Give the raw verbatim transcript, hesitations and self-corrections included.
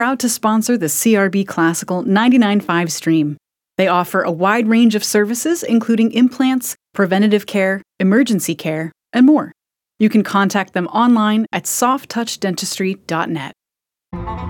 proud to sponsor the C R B Classical ninety-nine point five stream. They offer a wide range of services, including implants, preventative care, emergency care, and more. You can contact them online at soft touch dentistry dot net.